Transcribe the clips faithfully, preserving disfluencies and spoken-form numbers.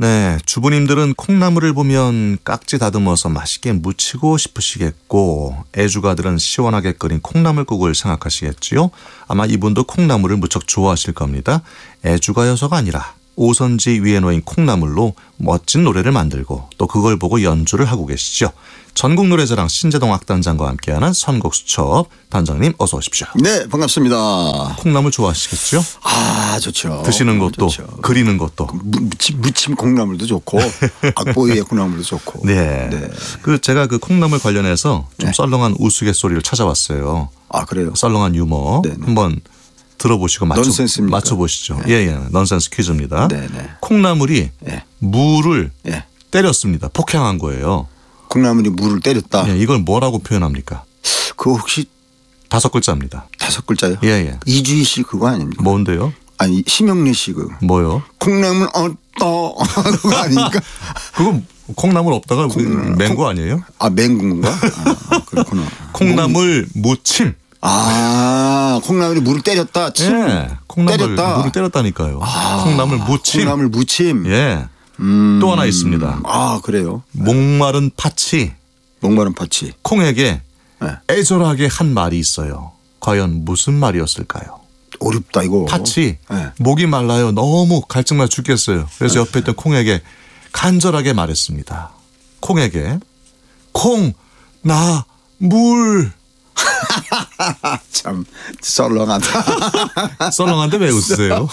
네, 주부님들은 콩나물을 보면 깍지 다듬어서 맛있게 무치고 싶으시겠고 애주가들은 시원하게 끓인 콩나물국을 생각하시겠지요. 아마 이분도 콩나물을 무척 좋아하실 겁니다. 애주가여서가 아니라 오선지 위에 놓인 콩나물로 멋진 노래를 만들고 또 그걸 보고 연주를 하고 계시죠. 전국노래자랑 신재동 악단장과 함께하는 선곡수첩. 단장님 어서 오십시오. 네, 반갑습니다. 콩나물 좋아하시겠죠? 아, 좋죠. 드시는 것도 좋죠. 그리는 것도. 무침, 무침 콩나물도 좋고 악보이의 콩나물도 좋고. 네. 네. 그 제가 그 콩나물 관련해서 좀 네. 썰렁한 우스갯소리를 찾아왔어요. 아, 그래요? 썰렁한 유머. 네네. 한번 들어보시고 맞춰, 넌센스입니까? 맞춰보시죠. 네. 예, 예. 넌센스 퀴즈입니다. 네네. 콩나물이 네. 무를 네. 때렸습니다. 폭행한 거예요. 콩나물이 물을 때렸다. 예, 이걸 뭐라고 표현합니까? 그거 혹시 다섯 글자입니다. 다섯 글자요? 예, 예. 이주희 씨 그거 아닙니까? 뭔데요? 아니, 심영래 씨 그. 뭐요? 콩나물 어떠 그거 아닙니까? 그거 콩나물 없다가 콩- 맹구 아니에요? 아, 맹구인가? 아, 그렇구나. 콩나물 무침. 아, 콩나물이 물을 때렸다. 침. 예. 콩나물 때렸다. 물을 때렸다니까요. 콩나물 무침. 콩나물 무침. 예. 음. 또 하나 있습니다. 아, 그래요? 목마른 팥이 목마른 파치. 콩에게 네. 애절하게 한 말이 있어요. 과연 무슨 말이었을까요? 어렵다 이거. 팥이 네. 목이 말라요. 너무 갈증나 죽겠어요. 그래서 옆에 있던 콩에게 간절하게 말했습니다. 콩에게 콩, 나, 물. 참 썰렁하다. 썰렁한데 왜 웃으세요?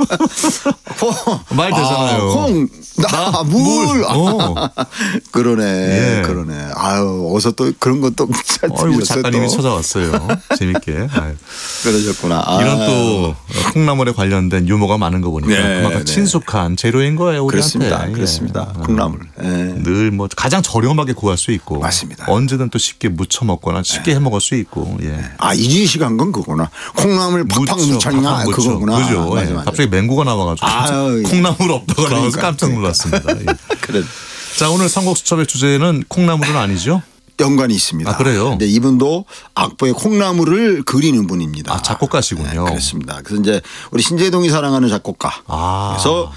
콩. 말 되잖아요. 아, 콩, 나, 나, 물. 물. 어. 그러네. 예. 그러네. 아유, 어서 또 그런 것도 어이구, 찾으셨어요. 작가님이 또. 찾아왔어요. 재밌게. 아유. 그러셨구나. 아. 이런 또 콩나물에 관련된 유머가 많은 거 보니까 네, 그만큼 네. 친숙한 재료인 거예요. 우리한테. 그렇습니다. 예. 그렇습니다. 어. 콩나물. 예. 늘 뭐 가장 저렴하게 구할 수 있고 맞습니다. 언제든 또 쉽게 무쳐 먹거나 쉽게 해 먹을 수 있고. 예. 아, 이주희 씨가 한 건 그거구나. 콩나물 팍팍 무쳐, 무쳤냐 팍팍 무쳐. 그거구나. 그죠. 맞아, 예. 맞아. 갑자기 맹구가 나와가지고 아유, 콩나물 없다고 나와서 그러니까, 깜짝 놀랐습니다. 예. 그래. 자, 오늘 선곡수첩의 주제는 콩나물은 아니죠? 연관이 있습니다. 아, 그래요? 근데 이분도 악보에 콩나물을 그리는 분입니다. 아, 작곡가시군요. 네, 그렇습니다. 그래서 이제 우리 신재동이 사랑하는 작곡가. 아. 그래서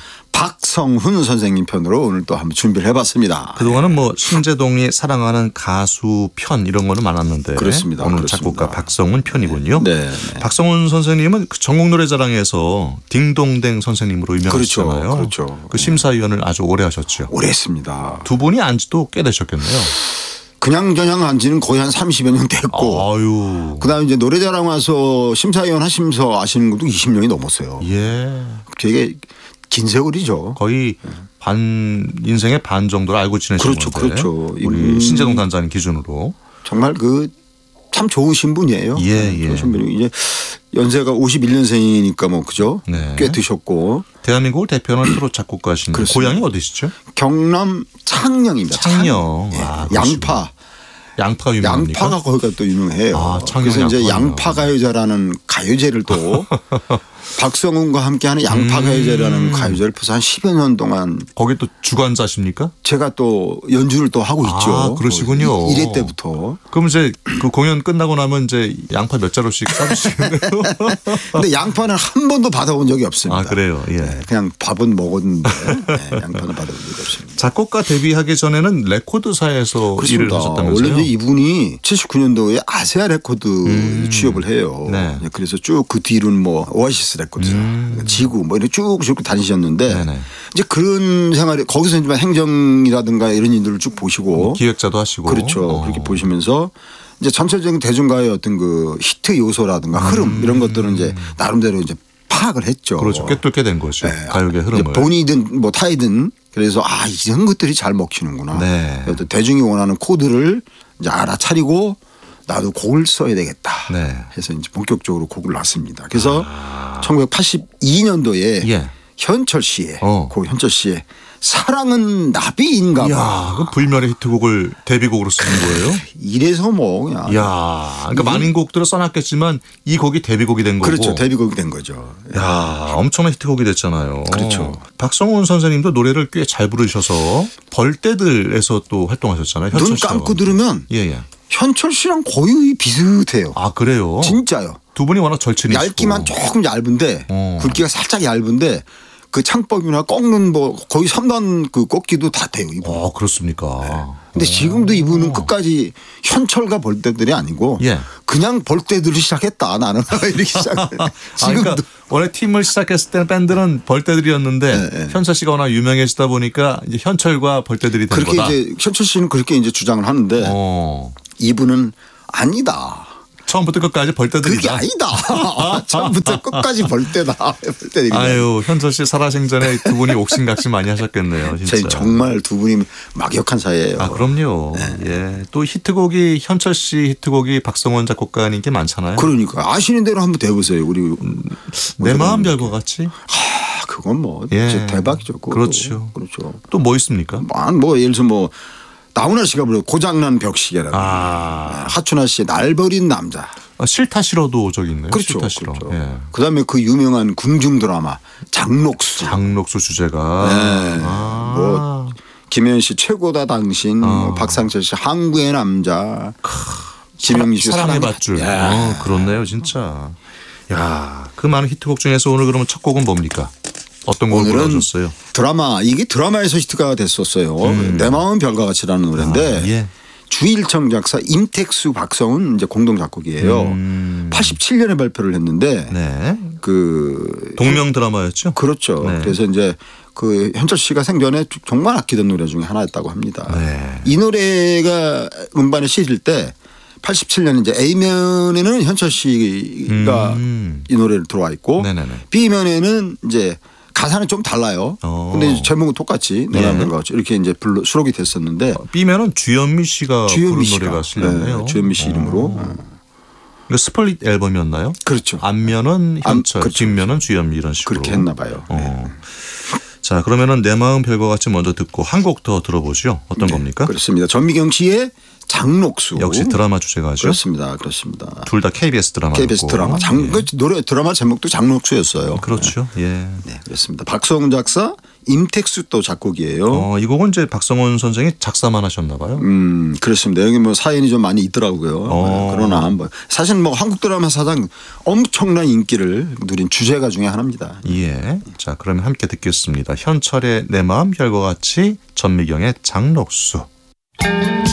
박성훈 선생님 편으로 오늘 또 한번 준비를 해봤습니다. 그동안은 뭐 신재동이 사랑하는 가수 편 이런 거는 많았는데 그렇습니다. 오늘 그렇습니다. 작곡가 박성훈 편이군요. 네, 네. 박성훈 선생님은 그 전국노래자랑에서 딩동댕 선생님으로 유명하시잖아요. 그렇죠. 그렇죠. 그 심사위원을 아주 오래 하셨죠. 오래 했습니다. 두 분이 안 지도 꽤 되셨겠네요. 그냥 저냥 한 지는 거의 한 삼십여 년 됐고. 아유. 그다음에 이제 노래자랑 와서 심사위원 하시면서 아시는 것도 이십 년이 넘었어요. 예. 되게 긴 세월이죠. 거의 반 인생의 반 정도를 알고 지내신 그렇죠, 건데. 그렇죠. 우리 음. 신재동 단장님 기준으로. 정말 그 참 좋으신 분이에요. 예, 예. 좋으신 분이 이제 연세가 오십일 년생이니까 뭐 그죠? 네. 꽤 드셨고 대한민국을 대표하는 트롯 작곡가신 그렇습니다. 고향이 어디시죠? 경남 창녕입니다. 창녕. 예. 아, 양파. 양파가 유명합니까? 양파가 거기가 또 유명해요. 아, 창녕 그래서 이제 양파가 양파 가요제라는 가요제를 또 박성훈과 함께하는 양파 음. 가요제라는 가요제를 벌써 한 십여 년 동안 거기 또 주관자십니까? 제가 또 연주를 또 하고 아, 있죠. 그러시군요. 일 회 때부터. 그럼 이제 그 공연 끝나고 나면 이제 양파 몇 자루씩 싸주시는데요? 근데 양파는 한 번도 받아본 적이 없습니다. 아, 그래요? 예. 네, 그냥 밥은 먹었는데 네, 양파는 받아본 적이 없습니다. 작곡가 데뷔하기 전에는 레코드사에서 일을 그렇습니다. 하셨다면서요? 원래 이제 이분이 칠십구 년도에 아세아 레코드 음. 취업을 해요. 네. 그래서 쭉 그 뒤로는 뭐 오아시스 레코드, 음. 지구 뭐 이렇게 쭉쭉 다니셨는데 네네. 이제 그런 생활이 거기서 이제 행정이라든가 이런 일들을 쭉 보시고 기획자도 하시고. 그렇죠. 어. 그렇게 보시면서 이제 전체적인 대중가의 어떤 그 히트 요소라든가 흐름 이런 것들은 이제 나름대로 이제 파악을 했죠. 음. 그렇죠. 꿰뚫게 된 거죠. 네. 가요계 이제 흐름을. 본이든 뭐 타이든 그래서 아 이런 것들이 잘 먹히는구나. 네. 또 대중이 원하는 코드를 이제 알아차리고 나도 곡을 써야 되겠다. 네. 해서 이제 본격적으로 곡을 놨습니다. 그래서 천구백팔십이 년도에 예. 현철 씨의 어. 고 현철 씨의 사랑은 나비인가 봐. 이야, 그 불멸의 히트곡을 데뷔곡으로 쓰는 거예요? 이래서 뭐 그냥 이야, 그러니까 많은 곡들을 써놨겠지만 이 곡이 데뷔곡이 된 거고. 그렇죠. 데뷔곡이 된 거죠. 야, 엄청난 히트곡이 됐잖아요. 그렇죠. 박성훈 선생님도 노래를 꽤 잘 부르셔서 벌떼들에서 또 활동하셨잖아요. 현철 눈 씨하고. 감고 들으면 예, 예. 현철 씨랑 거의 비슷해요. 아, 그래요? 진짜요. 두 분이 워낙 절친이시고. 얇기만 조금 얇은데 어. 굵기가 살짝 얇은데 그 창법이나 꺾는 뭐 거의 삼 단 그 꺾기도 다 돼요. 이분. 어, 그렇습니까? 근데 지금도 이분은 끝까지 현철과 벌떼들이 아니고 예. 그냥 벌떼들을 시작했다 나는 이렇게 시작. 아, 지금도 그러니까 원래 팀을 시작했을 때는 밴드는 벌떼들이었는데 네, 네. 현철 씨가 워낙 유명해지다 보니까 이제 현철과 벌떼들이 된 그렇게 거다. 이제 현철 씨는 그렇게 이제 주장을 하는데 어. 이분은 아니다. 처음부터 끝까지 벌떼들이다. 그게 아니다. 처음부터 끝까지 벌떼다. 벌떼들이다. 아유, 현철 씨 살아생전에 두 분이 옥신각신 많이 하셨겠네요. 진짜. 제 정말 두 분이 막역한 사이예요. 아, 그럼요. 네. 예. 또 히트곡이 현철 씨 히트곡이 박성원 작곡가님 게 많잖아요. 그러니까 아시는 대로 한번 대보세요. 우리 내 마음 별과 같이. 하, 그건 뭐 예. 진짜 대박이죠. 그것도. 그렇죠. 그렇죠. 또 뭐 있습니까? 뭐, 뭐 예를 들어서 뭐 나훈아 씨가 부르는 고장난 벽시계라고. 아. 하춘아 씨의 날 버린 남자. 아, 싫다 싫어도 저기 있네요. 그렇죠. 싫다 싫어. 그렇죠. 예. 그다음에 그 유명한 궁중 드라마 장록수. 장록수 주제가. 네. 아. 뭐 김현 씨 최고다 당신, 뭐 박상철 씨 항구의 남자, 김영미 씨 사랑의 밧줄. 야. 어, 그렇네요, 진짜. 야, 그 많은 히트곡 중에서 오늘 그러면 첫 곡은 뭡니까? 어떤 곡을 오늘은 골라주셨어요? 드라마 이게 드라마에서 히트가 됐었어요. 음. 내 마음은 별과 같이라는 노래인데 아, 예. 주일청 작사 임택수 박성은 이제 공동 작곡이에요. 음. 팔십칠 년에 발표를 했는데 네. 그 동명 드라마였죠? 그렇죠. 네. 그래서 이제 그 현철 씨가 생전에 정말 아끼던 노래 중에 하나였다고 합니다. 네. 이 노래가 음반에 실릴 때 팔십칠 년 이제 A면에는 현철 씨가 음. 이 노래를 들어와 있고 네네네. B면에는 이제 가사는 좀 달라요. 어. 근데 이제 제목은 똑같이 내 예. 마음을 같이 이렇게 이제 불러 수록이 됐었는데 B면은 주현미 씨가 주현미 부른 씨가 노래가 실렸네요. 네, 주현미 씨 이름으로. 어. 그 스플릿 앨범이었나요? 그렇죠. 앞면은 앞, 현철, 그렇죠. 뒷면은 주현미 이런 식으로. 그렇게 했나 봐요. 어. 자, 그러면은 내 마음 별과 같이 먼저 듣고 한 곡 더 들어보죠. 어떤 네, 겁니까? 그렇습니다. 전미경 씨의 장록수. 역시 드라마 주제가죠. 그렇습니다. 그렇습니다. 둘 다 케이비에스 드라마고. 케이비에스 드라마. 장, 그 노래 드라마 제목도 장록수였어요. 그렇죠. 예. 네, 그렇습니다. 박성훈 작사, 임택수 또 작곡이에요. 어, 이 곡은 이제 박성원 선생이 작사만 하셨나 봐요. 음, 그렇습니다. 여기 뭐 사연이 좀 많이 있더라고요. 어. 네, 그러나 뭐 사실 뭐 한국 드라마 사상 엄청난 인기를 누린 주제가 중에 하나입니다. 예. 자, 그러면 함께 듣겠습니다. 현철의 내 마음 별과 같이, 전미경의 장록수.